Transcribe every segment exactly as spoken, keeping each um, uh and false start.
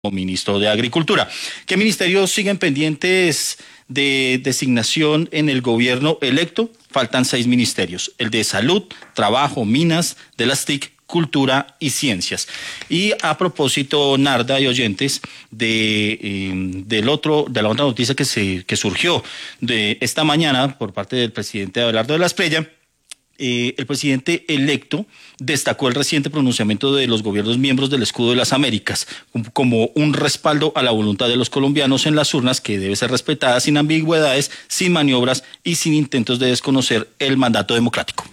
ministro de Agricultura. ¿Qué ministerios siguen pendientes de designación en el gobierno electo? Faltan seis ministerios: el de Salud, Trabajo, Minas, de las T I C, Cultura y Ciencias. Y a propósito, Narda y oyentes, de eh, del otro, de la otra noticia que se que surgió de esta mañana por parte del presidente Abelardo de la Espriella, Eh, el presidente electo destacó el reciente pronunciamiento de los gobiernos miembros del Escudo de las Américas como un respaldo a la voluntad de los colombianos en las urnas, que debe ser respetada sin ambigüedades, sin maniobras y sin intentos de desconocer el mandato democrático.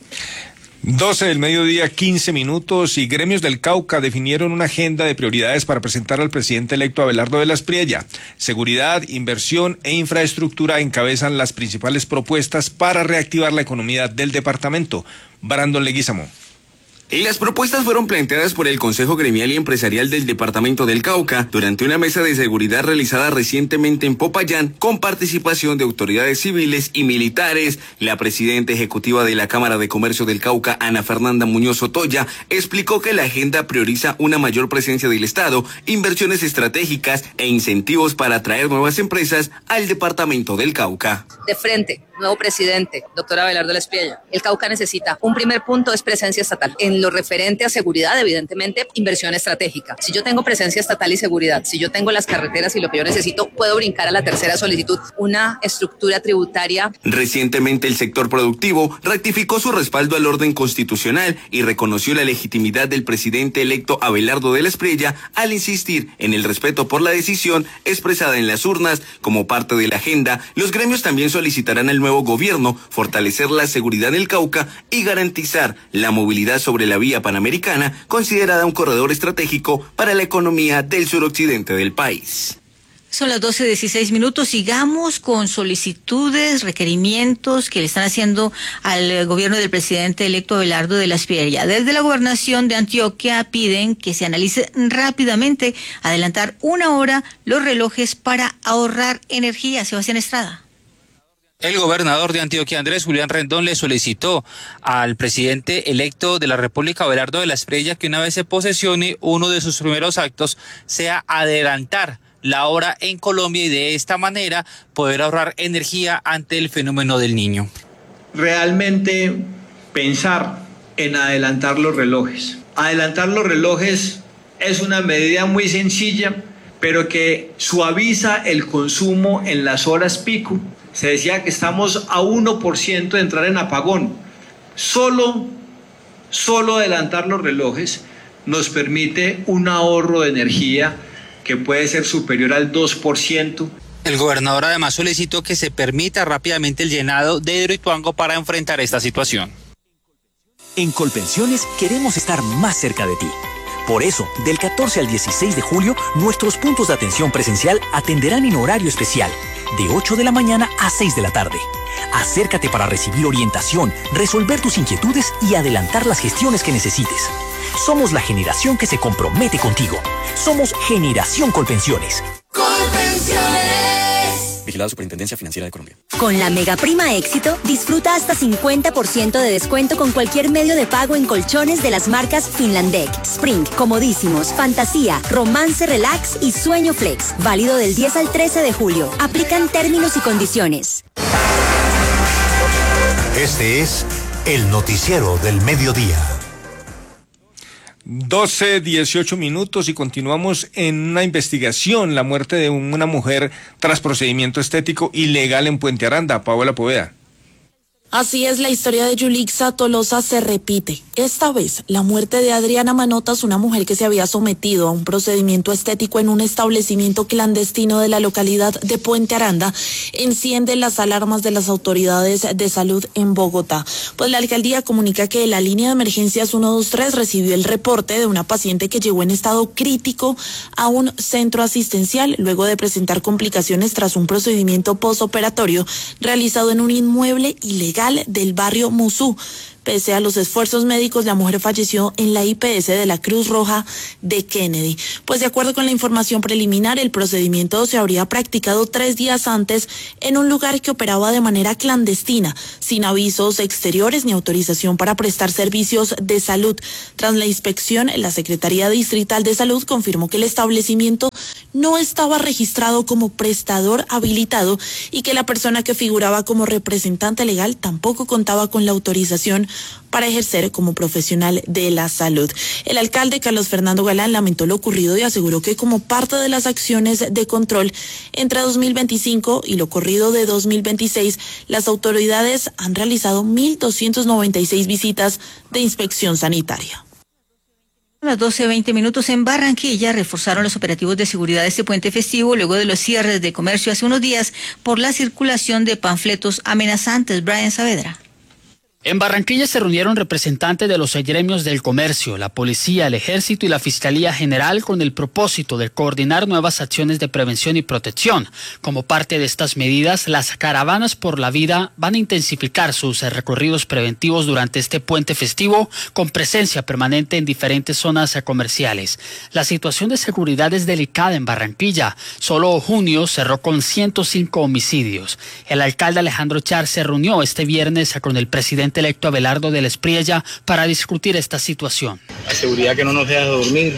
doce del mediodía, quince minutos, y gremios del Cauca definieron una agenda de prioridades para presentar al presidente electo Abelardo de la Espriella. Seguridad, inversión e infraestructura encabezan las principales propuestas para reactivar la economía del departamento. Brandon Leguizamo. Las propuestas fueron planteadas por el Consejo Gremial y Empresarial del Departamento del Cauca durante una mesa de seguridad realizada recientemente en Popayán, con participación de autoridades civiles y militares. La presidenta ejecutiva de la Cámara de Comercio del Cauca, Ana Fernanda Muñoz Otoya, explicó que la agenda prioriza una mayor presencia del Estado, inversiones estratégicas e incentivos para atraer nuevas empresas al Departamento del Cauca. De frente, nuevo presidente, doctor Abelardo de la Espriella, el Cauca necesita, un primer punto es presencia estatal. En lo referente a seguridad, evidentemente, inversión estratégica. Si yo tengo presencia estatal y seguridad, si yo tengo las carreteras y lo que yo necesito, puedo brincar a la tercera solicitud, una estructura tributaria. Recientemente el sector productivo rectificó su respaldo al orden constitucional y reconoció la legitimidad del presidente electo Abelardo de la Espriella al insistir en el respeto por la decisión expresada en las urnas. Como parte de la agenda, los gremios también solicitarán al nuevo gobierno fortalecer la seguridad en el Cauca y garantizar la movilidad sobre la vía panamericana, considerada un corredor estratégico para la economía del suroccidente del país. Son las doce dieciséis minutos. Sigamos con solicitudes, requerimientos que le están haciendo al gobierno del presidente electo Abelardo de la Espriella. Desde la gobernación de Antioquia piden que se analice rápidamente adelantar una hora los relojes para ahorrar energía. Sebastián Estrada. El gobernador de Antioquia, Andrés Julián Rendón, le solicitó al presidente electo de la República, Abelardo de la Espriella, que una vez se posesione, uno de sus primeros actos sea adelantar la hora en Colombia y de esta manera poder ahorrar energía ante el fenómeno del Niño. Realmente pensar en adelantar los relojes. Adelantar los relojes es una medida muy sencilla, pero que suaviza el consumo en las horas pico. Se decía que estamos a uno por ciento de entrar en apagón. Solo, solo adelantar los relojes nos permite un ahorro de energía que puede ser superior al dos por ciento. El gobernador además solicitó que se permita rápidamente el llenado de Hidroituango para enfrentar esta situación. En Colpensiones queremos estar más cerca de ti. Por eso, del catorce al dieciséis de julio, nuestros puntos de atención presencial atenderán en horario especial, de ocho de la mañana a seis de la tarde. Acércate para recibir orientación, resolver tus inquietudes y adelantar las gestiones que necesites. Somos la generación que se compromete contigo. Somos Generación Colpensiones. Colpensiones. Vigilada Superintendencia Financiera de Colombia. Con la Mega Prima Éxito, disfruta hasta cincuenta por ciento de descuento con cualquier medio de pago en colchones de las marcas Finlandec, Spring, Comodísimos, Fantasía, Romance Relax y Sueño Flex. Válido del diez al trece de julio. Aplican términos y condiciones. Este es el noticiero del mediodía. doce dieciocho minutos y continuamos en una investigación, la muerte de una mujer tras procedimiento estético ilegal en Puente Aranda. Paola Poveda. Así es, la historia de Yulixa Tolosa se repite. Esta vez, la muerte de Adriana Manotas, una mujer que se había sometido a un procedimiento estético en un establecimiento clandestino de la localidad de Puente Aranda, enciende las alarmas de las autoridades de salud en Bogotá. Pues la alcaldía comunica que la línea de emergencias ciento veintitrés recibió el reporte de una paciente que llegó en estado crítico a un centro asistencial luego de presentar complicaciones tras un procedimiento postoperatorio realizado en un inmueble ilegal ilegal del barrio Musú. Pese a los esfuerzos médicos, la mujer falleció en la I P S de la Cruz Roja de Kennedy. Pues de acuerdo con la información preliminar, el procedimiento se habría practicado tres días antes en un lugar que operaba de manera clandestina, sin avisos exteriores ni autorización para prestar servicios de salud. Tras la inspección, la Secretaría Distrital de Salud confirmó que el establecimiento no estaba registrado como prestador habilitado y que la persona que figuraba como representante legal tampoco contaba con la autorización para ejercer como profesional de la salud. El alcalde Carlos Fernando Galán lamentó lo ocurrido y aseguró que como parte de las acciones de control entre dos mil veinticinco y lo corrido de dos mil veintiséis, las autoridades han realizado mil doscientas noventa y seis visitas de inspección sanitaria. A las doce veinte minutos en Barranquilla reforzaron los operativos de seguridad de este puente festivo luego de los cierres de comercio hace unos días por la circulación de panfletos amenazantes. Brian Saavedra. En Barranquilla se reunieron representantes de los gremios del comercio, la policía, el ejército y la Fiscalía General con el propósito de coordinar nuevas acciones de prevención y protección. Como parte de estas medidas, las caravanas por la vida van a intensificar sus recorridos preventivos durante este puente festivo con presencia permanente en diferentes zonas comerciales. La situación de seguridad es delicada en Barranquilla. Solo junio cerró con ciento cinco homicidios. El alcalde Alejandro Char se reunió este viernes con el presidente electo Abelardo de la Espriella para discutir esta situación. La seguridad que no nos deja dormir,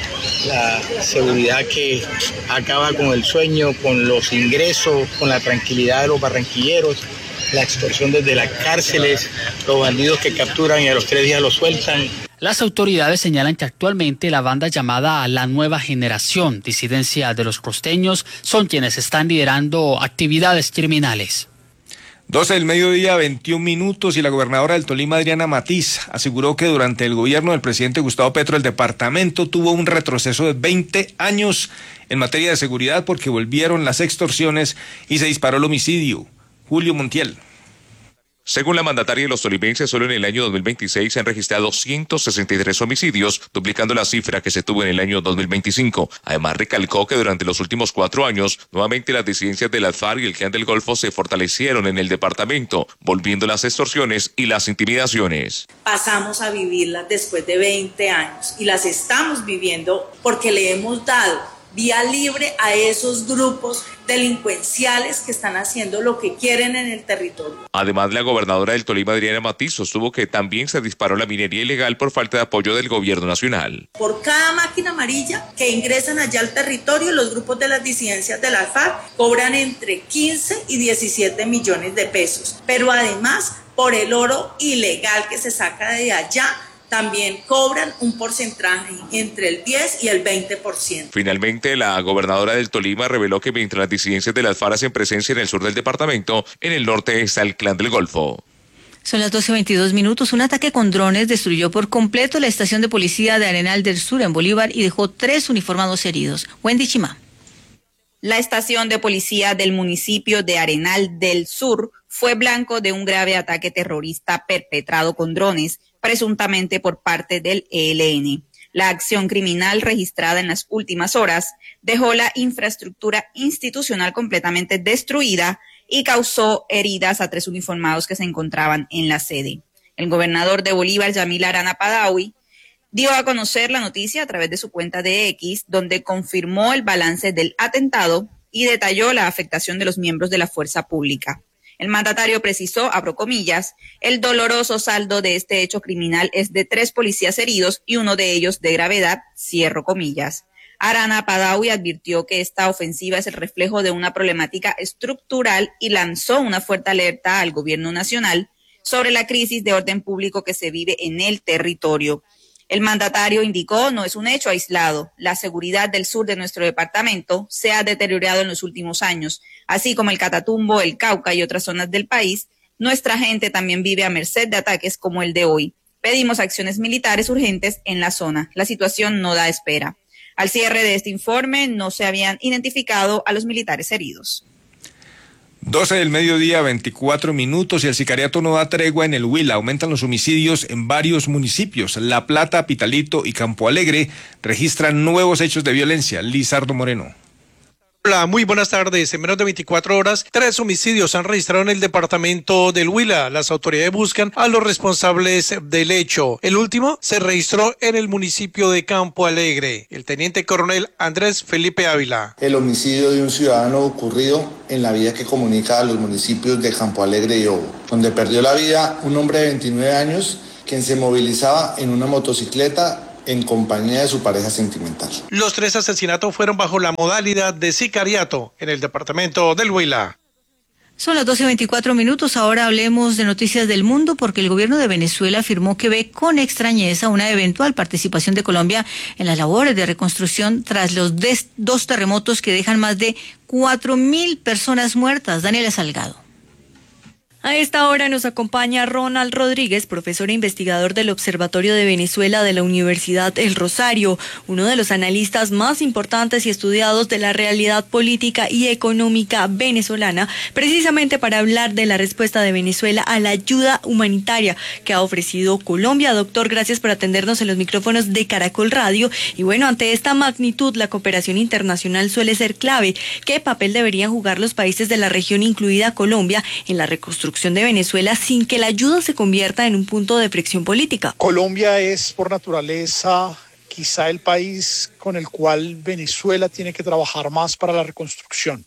la seguridad que acaba con el sueño, con los ingresos, con la tranquilidad de los barranquilleros, la extorsión desde las cárceles, los bandidos que capturan y a los tres días los sueltan. Las autoridades señalan que actualmente la banda llamada La Nueva Generación, disidencia de los costeños, son quienes están liderando actividades criminales. doce del mediodía, veintiún minutos, y la gobernadora del Tolima, Adriana Matiz, aseguró que durante el gobierno del presidente Gustavo Petro el departamento tuvo un retroceso de veinte años en materia de seguridad porque volvieron las extorsiones y se disparó el homicidio. Julio Montiel. Según la mandataria, los tolimenses solo en el año dos mil veintiséis se han registrado ciento sesenta y tres homicidios, duplicando la cifra que se tuvo en el año dos mil veinticinco. Además, recalcó que durante los últimos cuatro años, nuevamente las disidencias de las FARC y el Clan del Golfo se fortalecieron en el departamento, volviendo las extorsiones y las intimidaciones. Pasamos a vivirlas después de veinte años y las estamos viviendo porque le hemos dado vía libre a esos grupos delincuenciales que están haciendo lo que quieren en el territorio. Además, la gobernadora del Tolima, Adriana Matiz, sostuvo que también se disparó la minería ilegal por falta de apoyo del gobierno nacional. Por cada máquina amarilla que ingresan allá al territorio, los grupos de las disidencias de la FARC cobran entre quince y diecisiete millones de pesos. Pero además, por el oro ilegal que se saca de allá, también cobran un porcentaje entre el diez y el veinte por ciento. Finalmente, la gobernadora del Tolima reveló que mientras las disidencias de las FARC hacen presencia en el sur del departamento, en el norte está el Clan del Golfo. Son las doce veintidós minutos. Un ataque con drones destruyó por completo la estación de policía de Arenal del Sur en Bolívar y dejó tres uniformados heridos. Wendy Chimá. La estación de policía del municipio de Arenal del Sur fue blanco de un grave ataque terrorista perpetrado con drones, presuntamente por parte del E L N. La acción criminal registrada en las últimas horas dejó la infraestructura institucional completamente destruida y causó heridas a tres uniformados que se encontraban en la sede. El gobernador de Bolívar, Yamil Arana Padawi, dio a conocer la noticia a través de su cuenta de X, donde confirmó el balance del atentado y detalló la afectación de los miembros de la fuerza pública. El mandatario precisó, abro comillas, el doloroso saldo de este hecho criminal es de tres policías heridos y uno de ellos de gravedad, cierro comillas. Arana Padawi advirtió que esta ofensiva es el reflejo de una problemática estructural y lanzó una fuerte alerta al gobierno nacional sobre la crisis de orden público que se vive en el territorio. El mandatario indicó, no es un hecho aislado. La seguridad del sur de nuestro departamento se ha deteriorado en los últimos años, así como el Catatumbo, el Cauca y otras zonas del país. Nuestra gente también vive a merced de ataques como el de hoy. Pedimos acciones militares urgentes en la zona. La situación no da espera. Al cierre de este informe no se habían identificado a los militares heridos. doce del mediodía, veinticuatro minutos, y el sicariato no da tregua en el Huila. Aumentan los homicidios en varios municipios. La Plata, Pitalito y Campo Alegre registran nuevos hechos de violencia. Lizardo Moreno. Hola, muy buenas tardes. En menos de veinticuatro horas, tres homicidios se han registrado en el departamento del Huila. Las autoridades buscan a los responsables del hecho. El último se registró en el municipio de Campo Alegre. El teniente coronel Andrés Felipe Ávila. El homicidio de un ciudadano ocurrido en la vía que comunica a los municipios de Campo Alegre y Obo, donde perdió la vida un hombre de veintinueve años quien se movilizaba en una motocicleta en compañía de su pareja sentimental. Los tres asesinatos fueron bajo la modalidad de sicariato en el departamento del Huila. Son las doce veinticuatro minutos, ahora hablemos de noticias del mundo porque el gobierno de Venezuela afirmó que ve con extrañeza una eventual participación de Colombia en las labores de reconstrucción tras los des- dos terremotos que dejan más de cuatro mil personas muertas. Daniela Salgado. A esta hora nos acompaña Ronald Rodríguez, profesor e investigador del Observatorio de Venezuela de la Universidad El Rosario, uno de los analistas más importantes y estudiados de la realidad política y económica venezolana, precisamente para hablar de la respuesta de Venezuela a la ayuda humanitaria que ha ofrecido Colombia. Doctor, gracias por atendernos en los micrófonos de Caracol Radio. Y bueno, ante esta magnitud, la cooperación internacional suele ser clave. ¿Qué papel deberían jugar los países de la región, incluida Colombia, en la reconstrucción de Venezuela sin que la ayuda se convierta en un punto de fricción política? Colombia es por naturaleza quizá el país con el cual Venezuela tiene que trabajar más para la reconstrucción.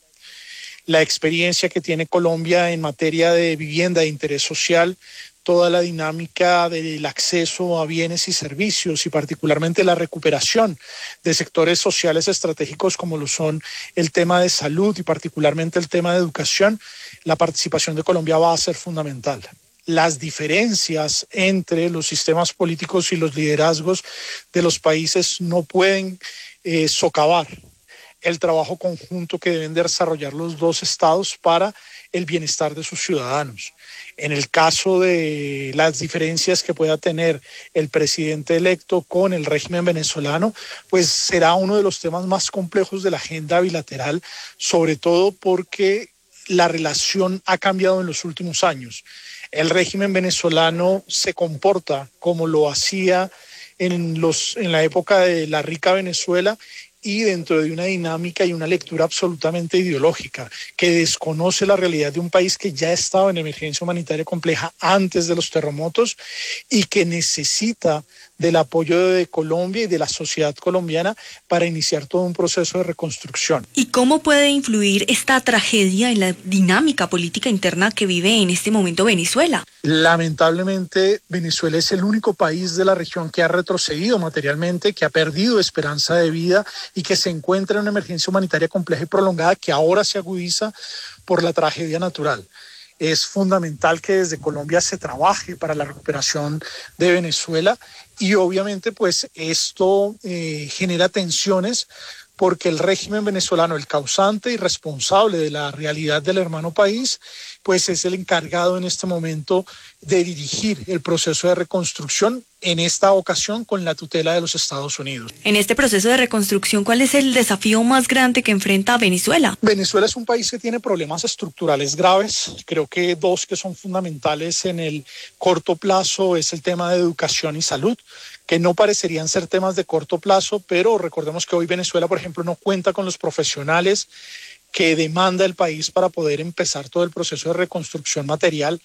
La experiencia que tiene Colombia en materia de vivienda de interés social, toda la dinámica del acceso a bienes y servicios y particularmente la recuperación de sectores sociales estratégicos como lo son el tema de salud y particularmente el tema de educación, la participación de Colombia va a ser fundamental. Las diferencias entre los sistemas políticos y los liderazgos de los países no pueden eh, socavar el trabajo conjunto que deben de desarrollar los dos estados para el bienestar de sus ciudadanos. En el caso de las diferencias que pueda tener el presidente electo con el régimen venezolano, pues será uno de los temas más complejos de la agenda bilateral, sobre todo porque la relación ha cambiado en los últimos años. El régimen venezolano se comporta como lo hacía en, los, en la época de la rica Venezuela y dentro de una dinámica y una lectura absolutamente ideológica que desconoce la realidad de un país que ya estaba en emergencia humanitaria compleja antes de los terremotos y que necesita del apoyo de Colombia y de la sociedad colombiana para iniciar todo un proceso de reconstrucción. ¿Y cómo puede influir esta tragedia en la dinámica política interna que vive en este momento Venezuela? Lamentablemente, Venezuela es el único país de la región que ha retrocedido materialmente, que ha perdido esperanza de vida y que se encuentra en una emergencia humanitaria compleja y prolongada que ahora se agudiza por la tragedia natural. Es fundamental que desde Colombia se trabaje para la recuperación de Venezuela y obviamente pues esto eh, genera tensiones porque el régimen venezolano, el causante y responsable de la realidad del hermano país, pues es el encargado en este momento de dirigir el proceso de reconstrucción, en esta ocasión con la tutela de los Estados Unidos. En este proceso de reconstrucción, ¿cuál es el desafío más grande que enfrenta Venezuela? Venezuela es un país que tiene problemas estructurales graves. Creo que dos que son fundamentales en el corto plazo es el tema de educación y salud, que no parecerían ser temas de corto plazo, pero recordemos que hoy Venezuela, por ejemplo, no cuenta con los profesionales que demanda el país para poder empezar todo el proceso de reconstrucción material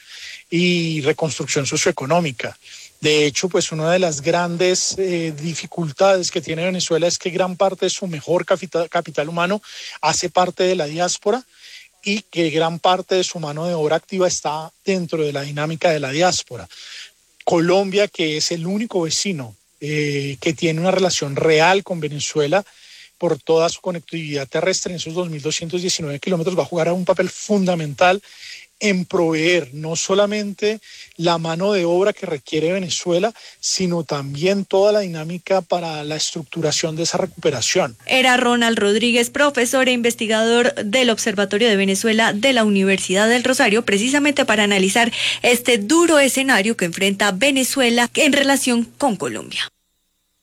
y reconstrucción socioeconómica. De hecho, pues una de las grandes eh, dificultades que tiene Venezuela es que gran parte de su mejor capital, capital humano hace parte de la diáspora y que gran parte de su mano de obra activa está dentro de la dinámica de la diáspora. Colombia, que es el único vecino eh, que tiene una relación real con Venezuela, por toda su conectividad terrestre en esos dos mil doscientos diecinueve kilómetros, va a jugar un papel fundamental en proveer no solamente la mano de obra que requiere Venezuela, sino también toda la dinámica para la estructuración de esa recuperación. Era Ronald Rodríguez, profesor e investigador del Observatorio de Venezuela de la Universidad del Rosario, precisamente para analizar este duro escenario que enfrenta Venezuela en relación con Colombia.